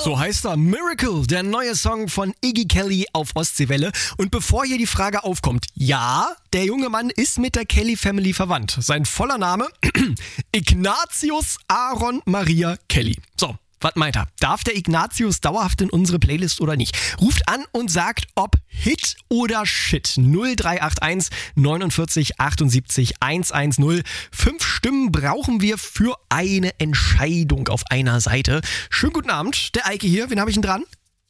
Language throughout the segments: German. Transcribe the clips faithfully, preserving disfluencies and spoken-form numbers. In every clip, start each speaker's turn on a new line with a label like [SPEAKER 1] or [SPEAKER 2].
[SPEAKER 1] So heißt er, Miracle, der neue Song von Iggy Kelly auf Ostseewelle. Und bevor hier die Frage aufkommt, ja, der junge Mann ist mit der Kelly Family verwandt. Sein voller Name, Ignatius Aaron Maria Kelly. So, was meint er? Darf der Ignatius dauerhaft in unsere Playlist oder nicht? Ruft an und sagt, ob Hit oder Shit. null drei acht eins neunundvierzig achtundsiebzig hundertzehn. Fünf Stimmen brauchen wir für eine Entscheidung auf einer Seite. Schönen guten Abend, der Eike hier. Wen habe ich denn dran?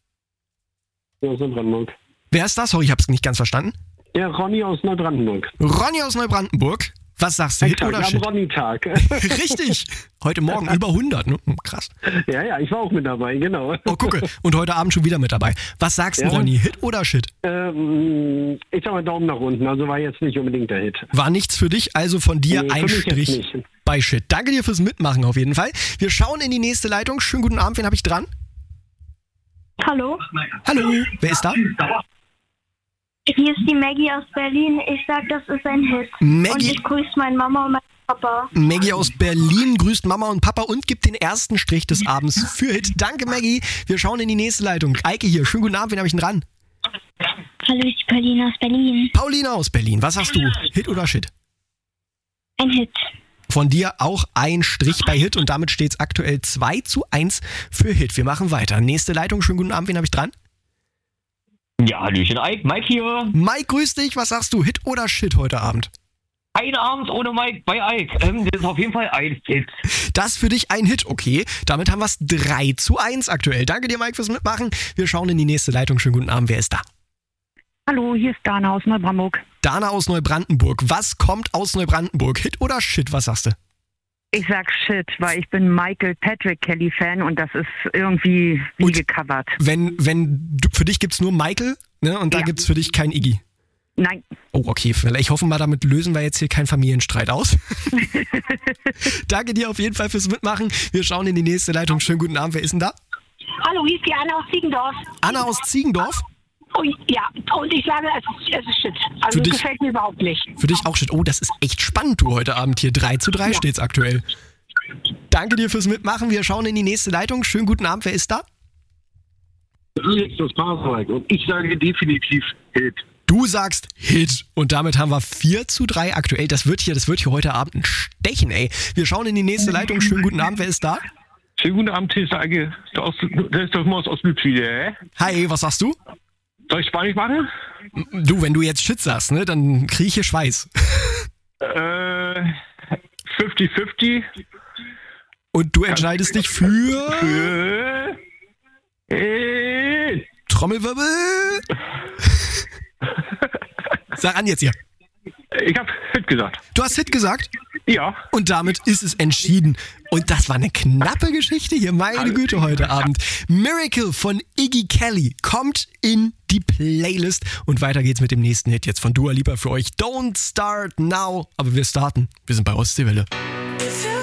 [SPEAKER 2] Ja, aus Neubrandenburg.
[SPEAKER 1] Wer ist das? Sorry, ich habe es nicht ganz verstanden.
[SPEAKER 2] Ja, Ronny aus Neubrandenburg.
[SPEAKER 1] Ronny aus Neubrandenburg. Was sagst du, Hit
[SPEAKER 2] Tag,
[SPEAKER 1] oder
[SPEAKER 2] am
[SPEAKER 1] Shit?
[SPEAKER 2] Ronny-Tag.
[SPEAKER 1] Richtig. Heute Morgen über hundert, ne? Krass.
[SPEAKER 2] Ja, ja, ich war auch mit dabei, genau.
[SPEAKER 1] Oh, gucke. Und heute Abend schon wieder mit dabei. Was sagst du,
[SPEAKER 2] Ja.
[SPEAKER 1] Ronny? Hit oder Shit?
[SPEAKER 2] Ähm, ich sag mal Daumen nach unten, also war jetzt nicht unbedingt der Hit.
[SPEAKER 1] War nichts für dich, also von dir
[SPEAKER 2] Nee,
[SPEAKER 1] ein
[SPEAKER 2] für mich jetzt
[SPEAKER 1] Strich
[SPEAKER 2] nicht.
[SPEAKER 1] bei Shit. Danke dir fürs Mitmachen auf jeden Fall. Wir schauen in die nächste Leitung. Schönen guten Abend, wen habe ich dran?
[SPEAKER 3] Hallo,
[SPEAKER 1] Hallo, wer ist da?
[SPEAKER 3] hier ist die Maggie aus Berlin. Ich sag, das ist ein Hit.
[SPEAKER 1] Maggie-
[SPEAKER 3] Und ich grüße meine Mama und meinen Papa.
[SPEAKER 1] Maggie aus Berlin grüßt Mama und Papa und gibt den ersten Strich des Abends für Hit. Danke, Maggie. Wir schauen in die nächste Leitung. Eike hier, schönen guten Abend, wen habe ich denn dran?
[SPEAKER 3] Hallo, ich bin Pauline aus Berlin.
[SPEAKER 1] Paulina aus Berlin, was sagst du? Hit oder Shit?
[SPEAKER 3] Ein Hit.
[SPEAKER 1] Von dir auch ein Strich bei Hit und damit steht es aktuell zwei zu eins für Hit. Wir machen weiter. Nächste Leitung, schönen guten Abend, wen habe ich dran?
[SPEAKER 4] Ja, Hallöchen, Ike, Mike hier.
[SPEAKER 1] Mike, grüß dich, was sagst du? Hit oder Shit heute Abend?
[SPEAKER 4] Ein Abend ohne Mike bei Ike. Ähm, das ist auf jeden Fall ein Hit.
[SPEAKER 1] Das für dich ein Hit, okay. Damit haben wir es drei zu eins aktuell. Danke dir, Mike, fürs Mitmachen. Wir schauen in die nächste Leitung. Schönen guten Abend, wer ist da?
[SPEAKER 5] Hallo, hier ist Dana aus Neubrandenburg.
[SPEAKER 1] Dana aus Neubrandenburg. Was kommt aus Neubrandenburg? Hit oder Shit, was sagst du?
[SPEAKER 5] Ich sag Shit, weil ich bin Michael Patrick Kelly Fan und das ist irgendwie wie
[SPEAKER 1] Und
[SPEAKER 5] gecovert.
[SPEAKER 1] Wenn, wenn du, für dich gibt's nur Michael, ne? Und da
[SPEAKER 5] Ja.
[SPEAKER 1] gibt's für dich kein Iggy.
[SPEAKER 5] Nein,
[SPEAKER 1] Oh, okay. Ich hoffe mal, damit lösen wir jetzt hier keinen Familienstreit aus. Danke dir auf jeden Fall fürs Mitmachen. Wir schauen in die nächste Leitung. Schönen guten Abend. Wer ist denn da?
[SPEAKER 6] Hallo, hier ist die Anna aus Ziegendorf.
[SPEAKER 1] Anna aus Ziegendorf.
[SPEAKER 6] Oh, ja, und ich sage, es ist, es ist Shit. Also
[SPEAKER 1] Für dich-
[SPEAKER 6] das gefällt mir überhaupt nicht.
[SPEAKER 1] Für dich auch Shit. Oh, das ist echt spannend, du, heute Abend hier. drei zu drei steht's aktuell. Danke dir fürs Mitmachen. Wir schauen in die nächste Leitung. Schönen guten Abend. Wer ist da?
[SPEAKER 2] Alex aus Pasewalk und ich sage definitiv Hit.
[SPEAKER 1] Du sagst Hit. Und damit haben wir vier zu drei aktuell. Das wird hier, das wird hier heute Abend ein Stechen, ey. Wir schauen in die nächste Leitung. Schönen guten Abend. Wer ist da?
[SPEAKER 2] Schönen guten Abend, hier ist der Eike. Der ist doch- der ist doch mal aus Ostlübs wieder, hä?
[SPEAKER 1] Hi, was sagst du?
[SPEAKER 2] Soll ich Spanisch machen?
[SPEAKER 1] Du, wenn du jetzt Shit sagst, ne, dann kriege ich hier Schweiß.
[SPEAKER 2] Äh, fünfzig fünfzig
[SPEAKER 1] Und du entscheidest dich für
[SPEAKER 2] für Hit.
[SPEAKER 1] Trommelwirbel. Sag an jetzt hier.
[SPEAKER 2] Ich hab Hit gesagt.
[SPEAKER 1] Du hast Hit gesagt
[SPEAKER 2] Ja.
[SPEAKER 1] und damit ist es entschieden. Und das war eine knappe Geschichte hier, meine Güte, heute Abend. Miracle von Iggy Kelly kommt in die Playlist. Und weiter geht's mit dem nächsten Hit jetzt von Dua Lipa für euch. Don't Start Now. Aber wir starten. Wir sind bei Ostseewelle.
[SPEAKER 7] If you